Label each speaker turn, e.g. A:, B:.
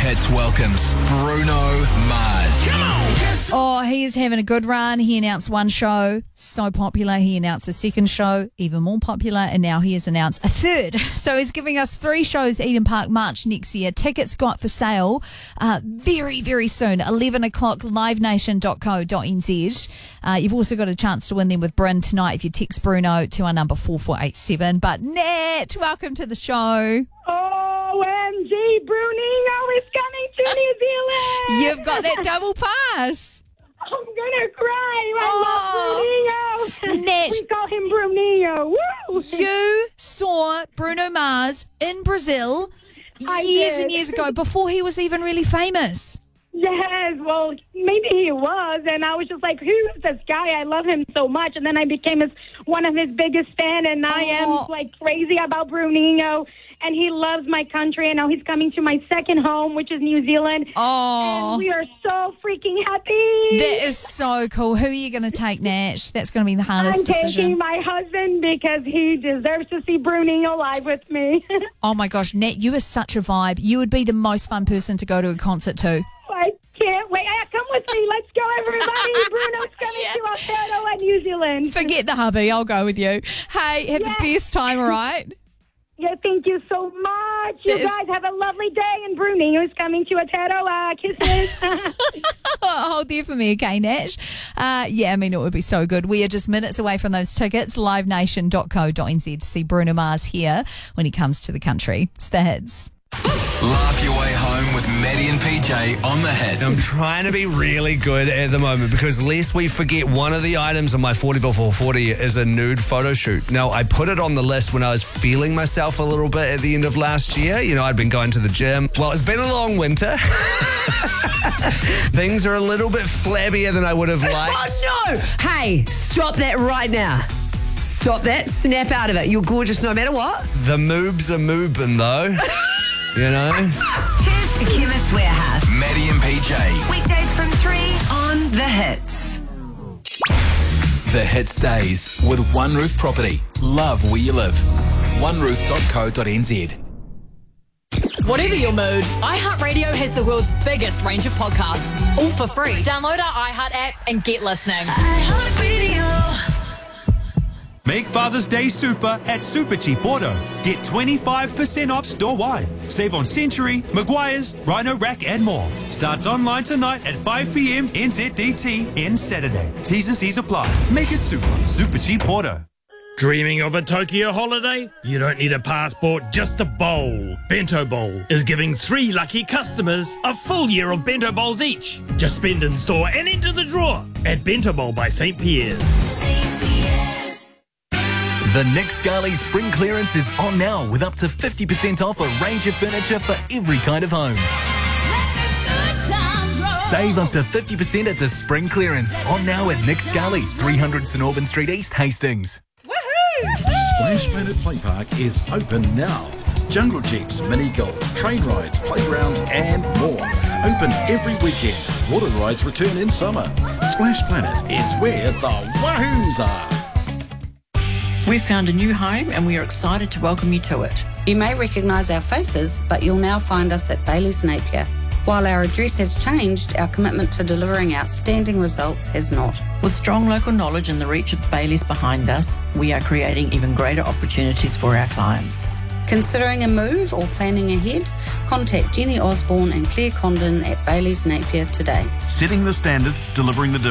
A: Hits welcomes Bruno Mars. Come on!
B: Oh, he is having a good run. He announced one show, so popular. He announced a second show, even more popular, and now he has announced a third. So he's giving us 3 shows, Eden Park, March next year. Tickets got for sale very, very soon, 11 o'clock, livenation.co.nz. You've also got a chance to win them with Bryn tonight if you text Bruno to our number 4487. But Nat, welcome to the show.
C: OMG, Bruninho is coming to New Zealand.
B: You've got that double pass.
C: I'm gonna cry. I love Bruninho.
B: Nat.
C: We call him Bruninho. Woo!
B: You saw Bruno Mars in Brazil years and years ago, before he was even really famous.
C: Yes, well, maybe he was, and I was just like, who is this guy? I love him so much, and then I became one of his biggest fans, and I am like crazy about Bruninho, and he loves my country, and now he's coming to my second home, which is New Zealand, and we are so freaking happy.
B: That is so cool. Who are you going to take, Nash? That's going to be the hardest decision.
C: I'm taking my husband because he deserves to see Bruninho live with me.
B: Oh my gosh, Nat, you are such a vibe. You would be the most fun person to go to a concert to.
C: I can't wait. Come with me. Let's go, everybody. Bruno's coming to Aotearoa and New Zealand.
B: Forget the hubby. I'll go with you. Hey, have the best time, all right?
C: Yeah, thank you so much. You guys have a lovely day. And Bruninho is coming to Aotearoa. Kisses.
B: Hold there for me, okay, Nash? Yeah, I mean, it would be so good. We are just minutes away from those tickets. livenation.co.nz to see Bruno Mars here when he comes to the country. It's the Hits.
A: Laugh your way home with Maddie and PJ on the Hits.
D: I'm trying to be really good at the moment because lest we forget, one of the items on my 40 before 40 is a nude photo shoot. Now, I put it on the list when I was feeling myself a little bit at the end of last year. You know, I'd been going to the gym. Well, it's been a long winter. Things are a little bit flabbier than I would have liked.
E: Oh, no! Hey, stop that right now. Stop that. Snap out of it. You're gorgeous no matter what.
D: The moobs are moving, though. You know?
F: Cheers to Chemist Warehouse.
A: Maddie and PJ.
F: Weekdays from 3 on The Hits.
A: The Hits Days with One Roof Property. Love where you live. oneroof.co.nz.
G: Whatever your mood, iHeartRadio has the world's biggest range of podcasts, all for free. Download our iHeart app and get listening.
F: iHeartRadio.
H: Make Father's Day super at Super Cheap Auto. Get 25% off store-wide. Save on Century, Maguire's, Rhino Rack and more. Starts online tonight at 5 p.m. NZDT and Saturday. T's and C's apply. Make it super. Super Cheap Auto.
I: Dreaming of a Tokyo holiday? You don't need a passport, just a bowl. Bento Bowl is giving 3 lucky customers a full year of Bento Bowls each. Just spend in store and enter the draw at Bento Bowl by St. Pierre's.
J: The Nick Scali Spring Clearance is on now with up to 50% off a range of furniture for every kind of home. Save up to 50% at the Spring Clearance on now at Nick Scali, 300 St Albans Street East, Hastings.
K: Splash Planet Play Park is open now. Jungle jeeps, mini golf, train rides, playgrounds and more. Open every weekend. Water rides return in summer. Splash Planet is where the wahoos are.
L: We've found a new home and we are excited to welcome you to it.
M: You may recognise our faces, but you'll now find us at Bailey's Napier. While our address has changed, our commitment to delivering outstanding results has not.
L: With strong local knowledge and the reach of Bailey's behind us, we are creating even greater opportunities for our clients.
M: Considering a move or planning ahead? Contact Jenny Osborne and Claire Condon at Bailey's Napier today.
K: Setting the standard, delivering the